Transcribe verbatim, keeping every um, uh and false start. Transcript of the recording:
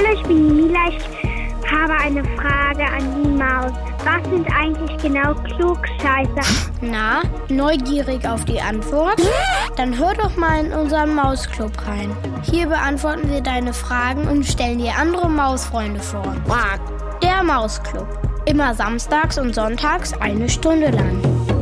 Hallo, ich bin Mila. Ich habe eine Frage an die Maus. Was sind eigentlich genau Klugscheißer? Na, neugierig auf die Antwort? Dann hör doch mal in unseren Mausclub rein. Hier beantworten wir deine Fragen und stellen dir andere Mausfreunde vor. Der Mausclub. Immer samstags und sonntags eine Stunde lang.